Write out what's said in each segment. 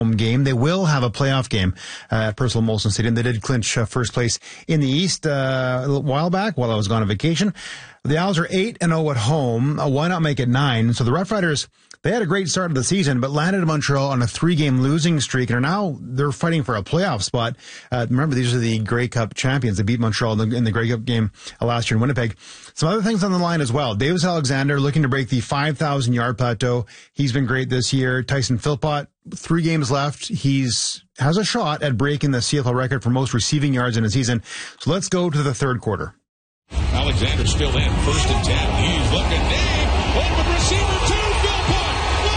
game. They will have a playoff game at Percival Molson Stadium. They did clinch first place in the East a little while back while I was gone on vacation. The Owls are 8-0 at home. Why not make it 9? So the Rough Riders, they had a great start of the season, but landed in Montreal on a 3-game losing streak, and are now they're fighting for a playoff spot. Remember, these are the Grey Cup champions. They beat Montreal in the Grey Cup game last year in Winnipeg. Some other things on the line as well. Davis Alexander looking to break the 5,000-yard plateau. He's been great this year. Tyson Philpott, 3 games left. Has a shot at breaking the CFL record for most receiving yards in a season. So let's go to the third quarter. Alexander still in. 1st and 10. He's looking deep. Open receiver to Philpott.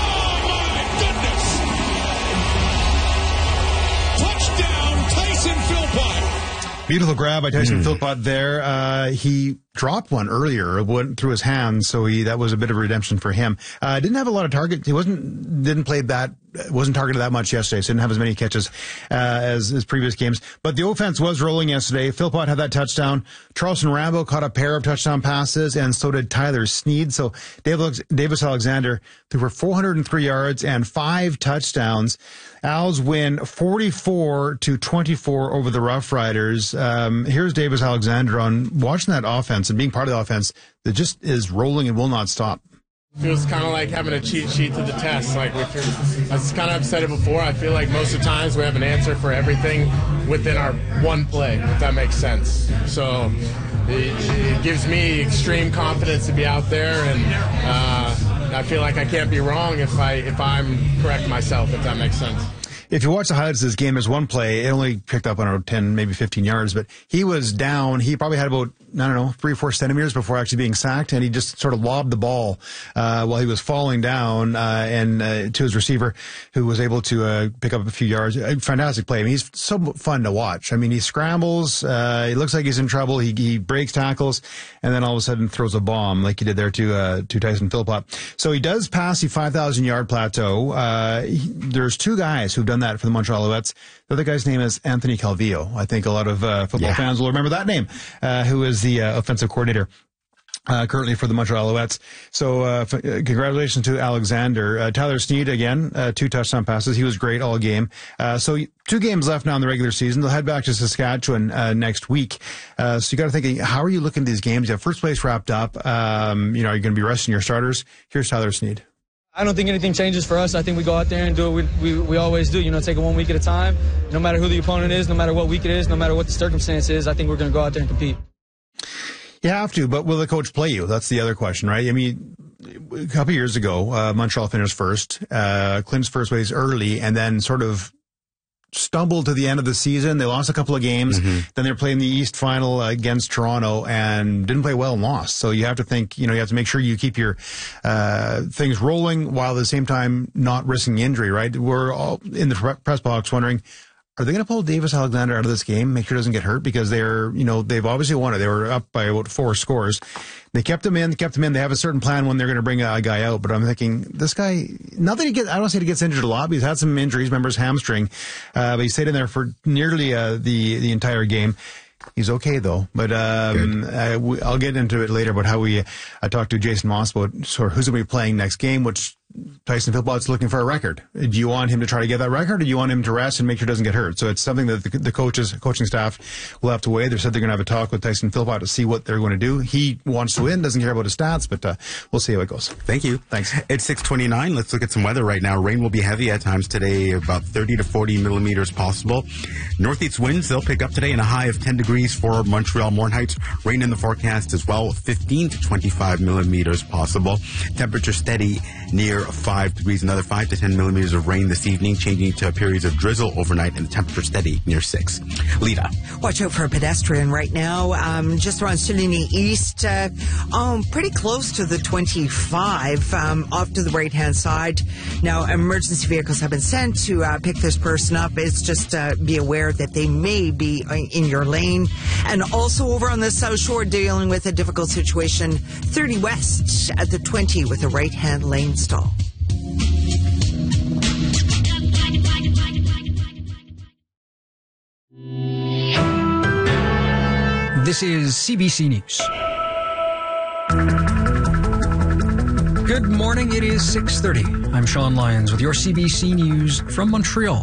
Oh, my goodness. Touchdown, Tyson Philpott. Beautiful grab by Tyson Philpott there. He dropped one earlier. It went through his hands, so that was a bit of a redemption for him. Didn't have a lot of target. He wasn't targeted that much yesterday, so didn't have as many catches as his previous games. But the offense was rolling yesterday. Philpott had that touchdown. Charleston Rambo caught a pair of touchdown passes, and so did Tyler Sneed. So Davis Alexander threw for 403 yards and 5 touchdowns. Owls win 44-24 over the Rough Riders. Here's Davis Alexander on watching that offense and being part of the offense that just is rolling and will not stop. Feels kind of like having a cheat sheet to the test. Like I kind of said it before. I feel like most of the times we have an answer for everything within our one play, if that makes sense. So it gives me extreme confidence to be out there, and I feel like I can't be wrong if I'm correct myself, if that makes sense. If you watch the highlights of this game, there's one play. It only picked up on 10, maybe 15 yards, but he was down. He probably had about, 3 or 4 centimeters before actually being sacked, and he just sort of lobbed the ball while he was falling down and to his receiver, who was able to pick up a few yards. Fantastic play. I mean, he's so fun to watch. I mean, he scrambles. He looks like he's in trouble. He breaks tackles, and then all of a sudden throws a bomb like he did there to Tyson Philpott. So he does pass the 5,000-yard plateau. There's 2 guys who've done that for the Montreal Alouettes. The other guy's name is Anthony Calvillo. I think a lot of football fans will remember that name, who is the offensive coordinator currently for the Montreal Alouettes. So congratulations to Alexander. Tyler Sneed, again, 2 touchdown passes. He was great all game. So 2 games left now in the regular season. They'll head back to Saskatchewan next week. So you got to think, how are you looking at these games? You have first place wrapped up. Are you going to be resting your starters? Here's Tyler Sneed. I don't think anything changes for us. I think we go out there and do what we always do. Take it 1 week at a time. No matter who the opponent is, no matter what week it is, no matter what the circumstance is, I think we're going to go out there and compete. You have to, but will the coach play you? That's the other question, right? I mean, a couple of years ago, Montreal finished first, clinched first place early, and then sort of stumbled to the end of the season. They lost a couple of games. Then they're playing the East final against Toronto and didn't play well and lost. So you have to think, you have to make sure you keep your things rolling while at the same time not risking injury, right? We're all in the press box wondering, are they going to pull Davis Alexander out of this game, make sure he doesn't get hurt? Because they've obviously won it. They were up by about 4 scores. They kept him in. They have a certain plan when they're going to bring a guy out. But I'm thinking, this guy, not that I don't say he gets injured a lot, but he's had some injuries. Remember his hamstring. But he stayed in there for nearly the entire game. He's okay, though. But I'll get into it later about how we talked to Jason Moss about sort of who's going to be playing next game, which Tyson Philpott's looking for a record. Do you want him to try to get that record, or do you want him to rest and make sure he doesn't get hurt? So it's something that the coaching staff will have to weigh. They said they're going to have a talk with Tyson Philpott to see what they're going to do. He wants to win, doesn't care about his stats, but we'll see how it goes. Thank you. Thanks. It's 6:29. Let's look at some weather right now. Rain will be heavy at times today, about 30 to 40 millimeters possible. Northeast winds, they'll pick up today in a high of 10 degrees for Montreal. Morin Heights, rain in the forecast as well, 15 to 25 millimeters possible. Temperature steady near 5 degrees, another 5 to 10 millimeters of rain this evening, changing to periods of drizzle overnight, and the temperature steady near 6. Lita. Watch out for a pedestrian right now, just around Silini East, pretty close to the 25, off to the right-hand side. Now, emergency vehicles have been sent to pick this person up. It's just be aware that they may be in your lane. And also over on the South Shore, dealing with a difficult situation, 30 West at the 20 with a right-hand lane stall. This is CBC News. Good morning. It is 6:30. I'm Sean Lyons with your CBC News from Montreal.